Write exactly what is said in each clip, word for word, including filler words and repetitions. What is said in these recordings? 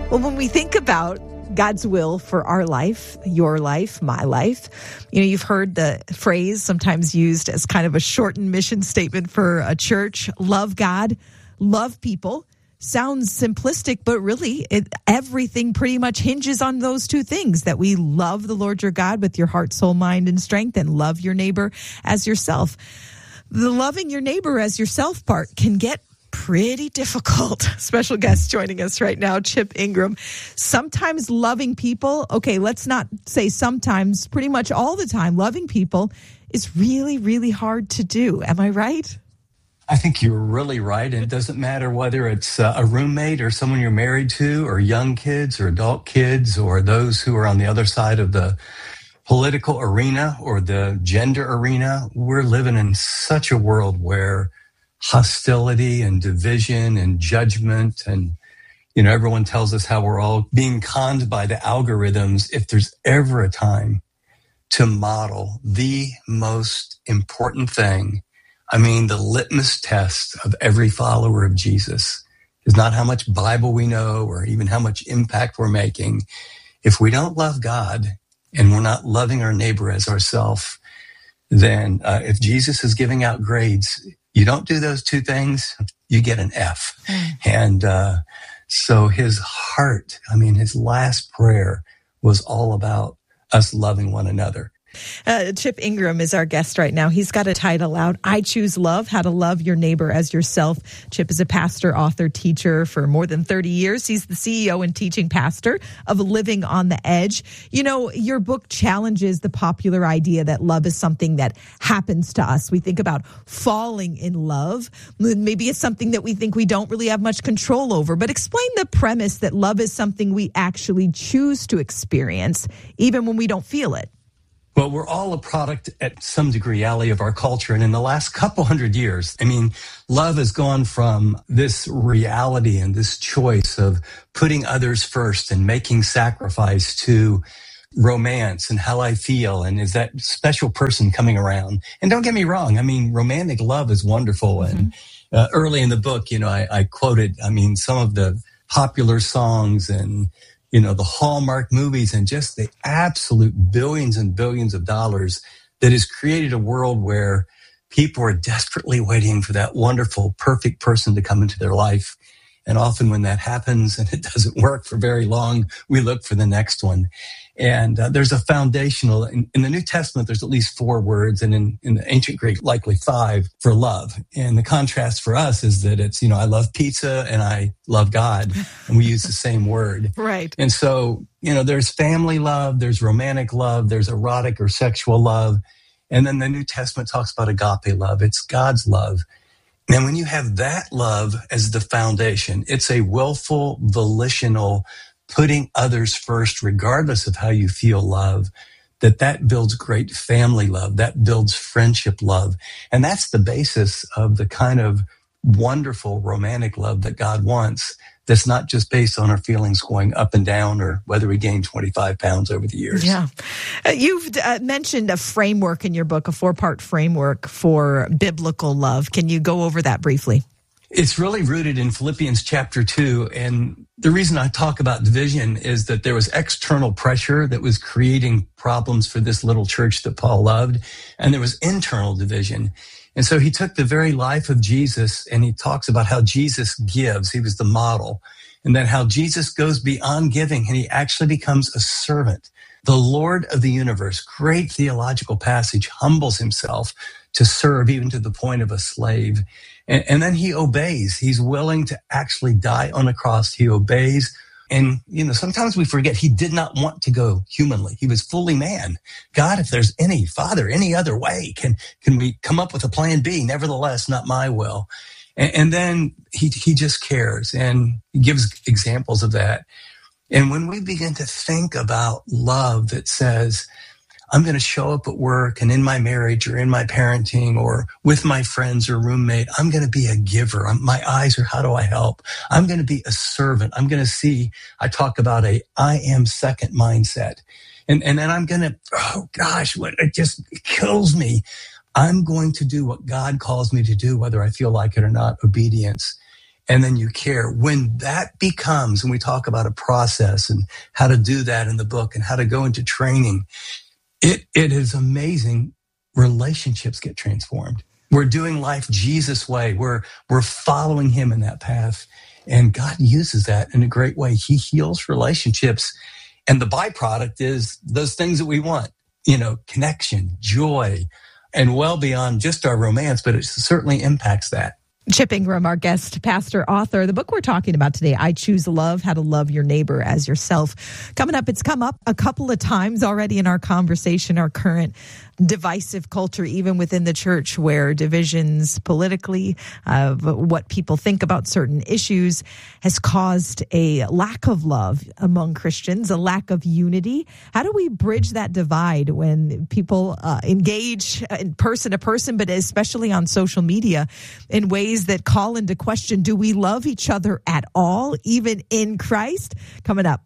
Well, when we think about God's will for our life, your life, my life, you know, you've heard the phrase sometimes used as kind of a shortened mission statement for a church: love God, love people. Sounds simplistic, but really it, everything pretty much hinges on those two things, that we love the Lord your God with your heart, soul, mind, and strength, and love your neighbor as yourself. The loving your neighbor as yourself part can get pretty difficult. Special guest joining us right now, Chip Ingram. Sometimes loving people, okay, let's not say sometimes, pretty much all the time, loving people is really, really hard to do. Am I right? I think you're really right. And it doesn't matter whether it's uh, a roommate or someone you're married to, or young kids or adult kids, or those who are on the other side of the political arena or the gender arena. We're living in such a world where hostility and division and judgment, and you know, everyone tells us how we're all being conned by the algorithms. If there's ever a time to model the most important thing, I mean, the litmus test of every follower of Jesus is not how much Bible we know or even how much impact we're making. If we don't love God and we're not loving our neighbor as ourselves, then uh, if Jesus is giving out grades, you don't do those two things, you get an F. Mm. And uh, so his heart, I mean, his last prayer was all about us loving one another. Uh, Chip Ingram is our guest right now. He's got a title out, I Choose Love, How to Love Your Neighbor as Yourself. Chip is a pastor, author, teacher for more than thirty years. He's the C E O and teaching pastor of Living on the Edge. You know, your book challenges the popular idea that love is something that happens to us. We think about falling in love. Maybe it's something that we think we don't really have much control over. But explain the premise that love is something we actually choose to experience, even when we don't feel it. Well, we're all a product at some degree, Allie, of our culture. And in the last couple hundred years, I mean, love has gone from this reality and this choice of putting others first and making sacrifice to romance and how I feel and is that special person coming around. And don't get me wrong, I mean, romantic love is wonderful. Mm-hmm. And uh, early in the book, you know, I, I quoted, I mean, some of the popular songs and you know, the Hallmark movies and just the absolute billions and billions of dollars that has created a world where people are desperately waiting for that wonderful, perfect person to come into their life. And often when that happens and it doesn't work for very long, we look for the next one. And uh, there's a foundational, in, in the New Testament, there's at least four words, and in, in the ancient Greek, likely five for love. And the contrast for us is that it's, you know, I love pizza and I love God, and we use the same word. Right. And so, you know, there's family love, there's romantic love, there's erotic or sexual love. And then the New Testament talks about agape love. It's God's love. And when you have that love as the foundation, it's a willful, volitional, putting others first, regardless of how you feel love, that that builds great family love, that builds friendship love. And that's the basis of the kind of wonderful romantic love that God wants, that's not just based on our feelings going up and down or whether we gain twenty-five pounds over the years. Yeah. Uh, you've uh, mentioned a framework in your book, a four-part framework for biblical love. Can you go over that briefly? It's really rooted in Philippians chapter two. And the reason I talk about division is that there was external pressure that was creating problems for this little church that Paul loved. And there was internal division. And so he took the very life of Jesus and he talks about how Jesus gives. He was the model. And then how Jesus goes beyond giving and he actually becomes a servant. The Lord of the universe, great theological passage, humbles himself to serve even to the point of a slave. And, and then he obeys. He's willing to actually die on a cross. He obeys. And, you know, sometimes we forget he did not want to go humanly. He was fully man. God, if there's any, Father, any other way, can can we come up with a plan B? Nevertheless, not my will. And, and then he he just cares and he gives examples of that. And when we begin to think about love that says, I'm going to show up at work and in my marriage or in my parenting or with my friends or roommate, I'm going to be a giver. I'm, my eyes are, how do I help? I'm going to be a servant. I'm going to see, I talk about a I am second mindset. And, and then I'm going to, oh gosh, what it just it kills me. I'm going to do what God calls me to do, whether I feel like it or not, obedience. and then you care. When that becomes, and we talk about a process and how to do that in the book and how to go into training, it it is amazing. Relationships get transformed. We're doing life Jesus' way. We're we're following him in that path. And God uses that in a great way. He heals relationships. And the byproduct is those things that we want, you know, connection, joy, and well beyond just our romance, but it certainly impacts that. Chip Ingram, our guest pastor, author. The book we're talking about today, I Choose Love, How to Love Your Neighbor as Yourself. Coming up, it's come up a couple of times already in our conversation, our current divisive culture, even within the church, where divisions politically of what people think about certain issues has caused a lack of love among Christians, a lack of unity. How do we bridge that divide when people uh, engage in person to person, but especially on social media in ways that call into question, do we love each other at all, even in Christ? Coming up.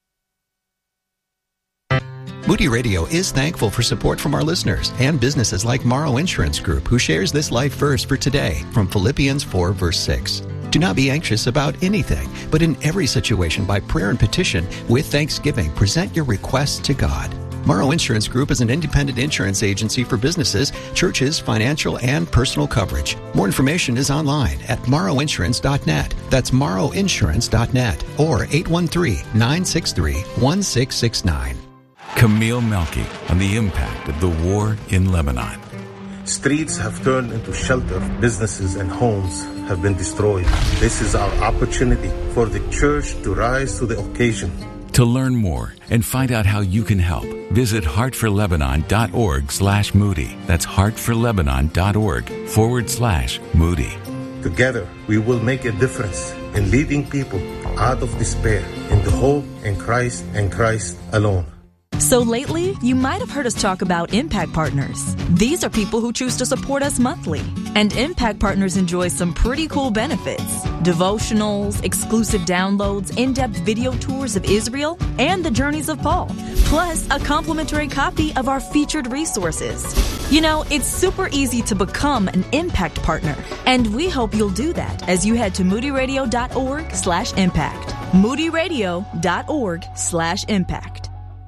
Moody Radio is thankful for support from our listeners and businesses like Morrow Insurance Group, who shares this life verse for today from Philippians four, verse six. Do not be anxious about anything, but in every situation by prayer and petition with thanksgiving, present your requests to God. Morrow Insurance Group is an independent insurance agency for businesses, churches, financial, and personal coverage. More information is online at morrow insurance dot net. That's morrow insurance dot net or eight one three, nine six three, one six six nine. Camille Melky on the impact of the war in Lebanon. Streets have turned into shelter. Businesses and homes have been destroyed. This is our opportunity for the church to rise to the occasion. To learn more and find out how you can help, visit heartforlebanon.org slash Moody. That's heartforlebanon.org forward slash Moody. Together, we will make a difference in leading people out of despair into hope in Christ and Christ alone. So lately, you might have heard us talk about Impact Partners. These are people who choose to support us monthly. And Impact Partners enjoy some pretty cool benefits. Devotionals, exclusive downloads, in-depth video tours of Israel, and the journeys of Paul. Plus, a complimentary copy of our featured resources. You know, it's super easy to become an Impact Partner. And we hope you'll do that as you head to moodyradio.org slash impact. moodyradio.org slash impact.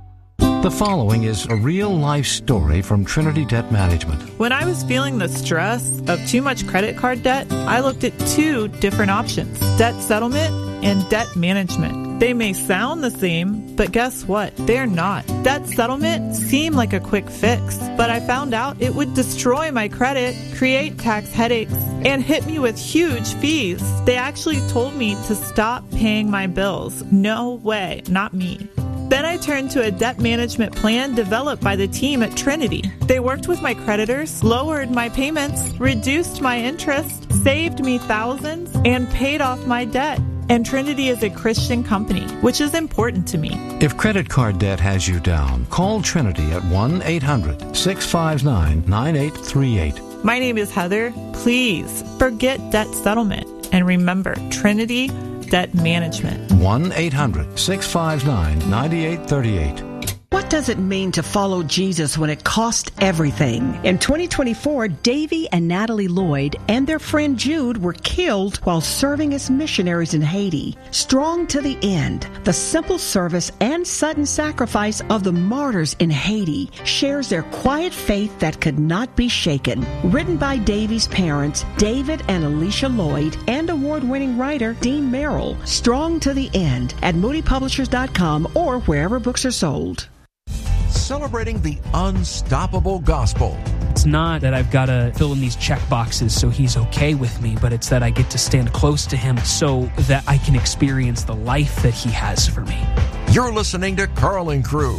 The following is a real-life story from Trinity Debt Management. When I was feeling the stress of too much credit card debt, I looked at two different options, debt settlement and debt management. They may sound the same, but guess what? They're not. Debt settlement seemed like a quick fix, but I found out it would destroy my credit, create tax headaches, and hit me with huge fees. They actually told me to stop paying my bills. No way, not me. Then I turned to a debt management plan developed by the team at Trinity. They worked with my creditors, lowered my payments, reduced my interest, saved me thousands, and paid off my debt. And Trinity is a Christian company, which is important to me. If credit card debt has you down, call Trinity at one eight hundred, six five nine, nine eight three eight. My name is Heather. Please forget debt settlement and remember Trinity Debt Management. one eight hundred, six five nine, nine eight three eight. What does it mean to follow Jesus when it costs everything? In twenty twenty-four, Davy and Natalie Lloyd and their friend Jude were killed while serving as missionaries in Haiti. Strong to the end, the simple service and sudden sacrifice of the martyrs in Haiti shares their quiet faith that could not be shaken. Written by Davy's parents, David and Alicia Lloyd, and award-winning writer Dean Merrill. Strong to the end at moody publishers dot com or wherever books are sold. Celebrating the unstoppable gospel. It's not that I've got to fill in these check boxes so he's okay with me, but it's that I get to stand close to him so that I can experience the life that he has for me. You're listening to Carl and Crew.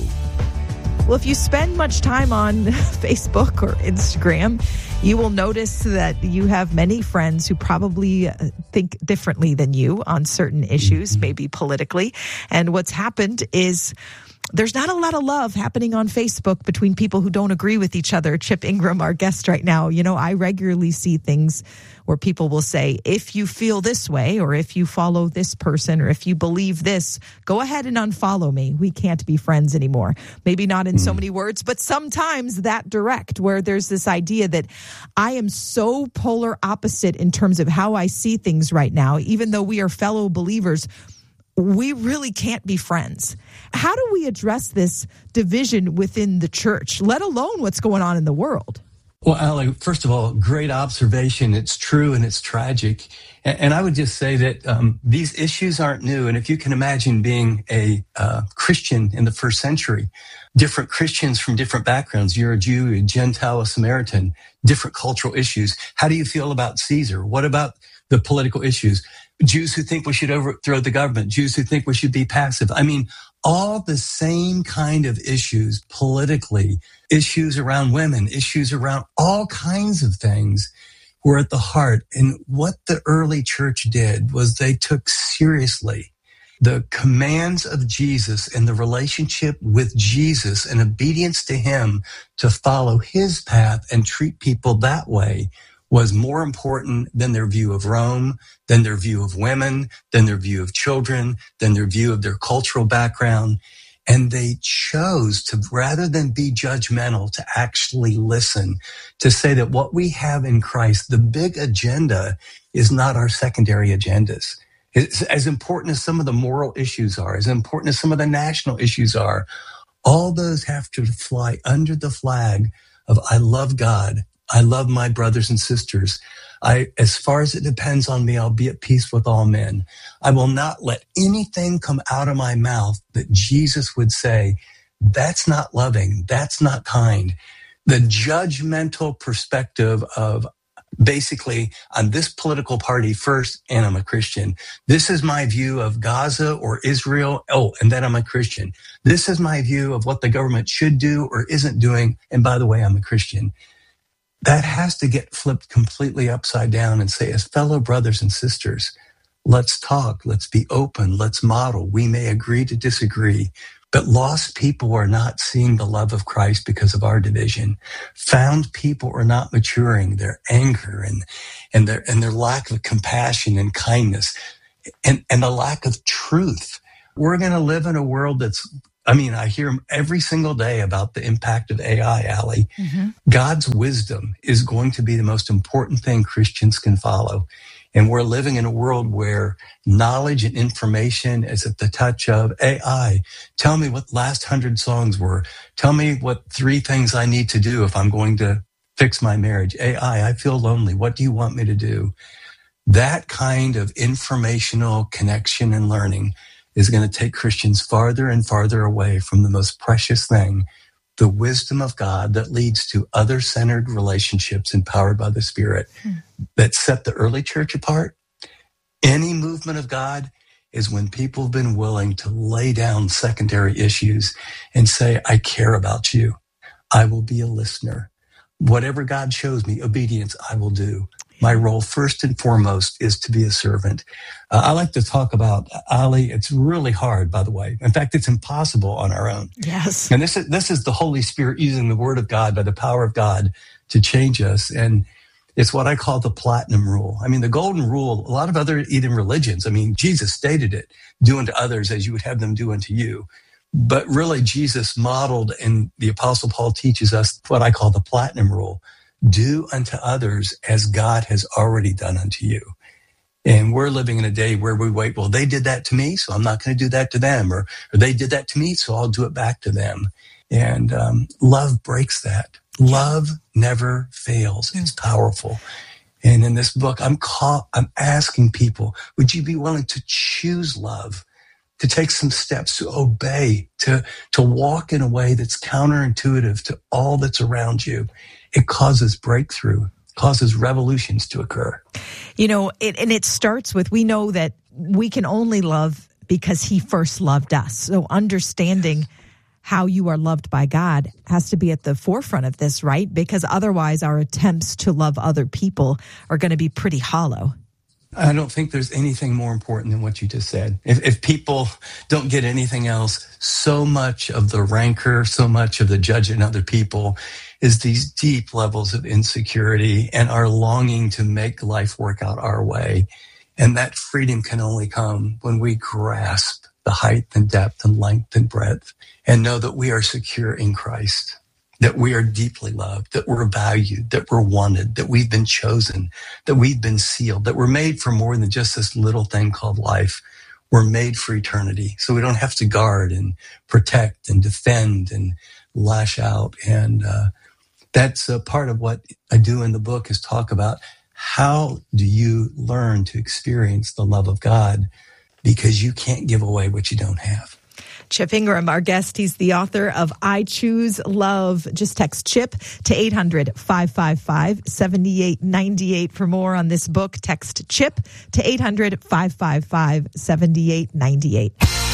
Well, if you spend much time on Facebook or Instagram, you will notice that you have many friends who probably think differently than you on certain issues, maybe politically. And what's happened is There's not a lot of love happening on Facebook between people who don't agree with each other. Chip Ingram, our guest right now, you know, I regularly see things where people will say, if you feel this way, or if you follow this person, or if you believe this, go ahead and unfollow me. We can't be friends anymore. Maybe not in so many words, but sometimes that direct, where there's this idea that I am so polar opposite in terms of how I see things right now, even though we are fellow believers, we really can't be friends. How do we address this division within the church, let alone what's going on in the world? Well, Allie, first of all, great observation. It's true and it's tragic. And I would just say that um, these issues aren't new. And if you can imagine being a uh, Christian in the first century, different Christians from different backgrounds, you're a Jew, a Gentile, a Samaritan, different cultural issues. How do you feel about Caesar? What about the political issues? Jews who think we should overthrow the government, Jews who think we should be passive. I mean, all the same kind of issues politically, issues around women, issues around all kinds of things were at the heart. And what the early church did was they took seriously the commands of Jesus and the relationship with Jesus and obedience to him to follow his path and treat people that way was more important than their view of Rome, than their view of women, than their view of children, than their view of their cultural background. And they chose to, rather than be judgmental, to actually listen, to say that what we have in Christ, the big agenda, is not our secondary agendas. It's as important as some of the moral issues are, as important as some of the national issues are, all those have to fly under the flag of I love God. I love my brothers and sisters. I, as far as it depends on me, I'll be at peace with all men. I will not let anything come out of my mouth that Jesus would say, that's not loving, that's not kind. The judgmental perspective of basically, I'm this political party first, and I'm a Christian. This is my view of Gaza or Israel. Oh, and then I'm a Christian. This is my view of what the government should do or isn't doing. And by the way, I'm a Christian. That has to get flipped completely upside down and say, as fellow brothers and sisters, let's talk, let's be open, let's model. We may agree to disagree, but lost people are not seeing the love of Christ because of our division. Found people are not maturing, their anger and, and their, and their lack of compassion and kindness and, and the lack of truth. We're going to live in a world that's, I mean, I hear every single day about the impact of A I, Allie. Mm-hmm. God's wisdom is going to be the most important thing Christians can follow. And we're living in a world where knowledge and information is at the touch of A I. Tell me what last hundred songs were. Tell me what three things I need to do if I'm going to fix my marriage. A I, I feel lonely. What do you want me to do? That kind of informational connection and learning is going to take Christians farther and farther away from the most precious thing, the wisdom of God that leads to other-centered relationships empowered by the Spirit hmm. that set the early church apart. Any movement of God is when people have been willing to lay down secondary issues and say, I care about you. I will be a listener. Whatever God shows me, obedience, I will do. My role, first and foremost, is to be a servant. Uh, I like to talk about, Ali, it's really hard, by the way. In fact, it's impossible on our own. Yes. And this is, this is the Holy Spirit using the Word of God, by the power of God, to change us. And it's what I call the platinum rule. I mean, the golden rule, a lot of other even religions, I mean, Jesus stated it, do unto others as you would have them do unto you. But really, Jesus modeled, and the Apostle Paul teaches us what I call the platinum rule. Do unto others as God has already done unto you. And we're living in a day where we wait, well, they did that to me, so I'm not going to do that to them. Or, or they did that to me, so I'll do it back to them. And um, love breaks that. Love never fails. It's powerful. And in this book, I'm call, I'm asking people, would you be willing to choose love, to take some steps, to obey, to, to walk in a way that's counterintuitive to all that's around you? It causes breakthrough, causes revolutions to occur. You know, it, and it starts with, we know that we can only love because he first loved us. So understanding how you are loved by God has to be at the forefront of this, right? Because otherwise our attempts to love other people are going to be pretty hollow. I don't think there's anything more important than what you just said. If, if people don't get anything else, so much of the rancor, so much of the judging other people is these deep levels of insecurity and our longing to make life work out our way. And that freedom can only come when we grasp the height and depth and length and breadth and know that we are secure in Christ, that we are deeply loved, that we're valued, that we're wanted, that we've been chosen, that we've been sealed, that we're made for more than just this little thing called life. We're made for eternity. So we don't have to guard and protect and defend and lash out. And uh, that's a part of what I do in the book is talk about how do you learn to experience the love of God, because you can't give away what you don't have. Chip Ingram, our guest, he's the author of I Choose Love. Just text CHIP to eight hundred, five five five, seven eight nine eight for more on this book. Text CHIP to eight hundred, five five five, seven eight nine eight.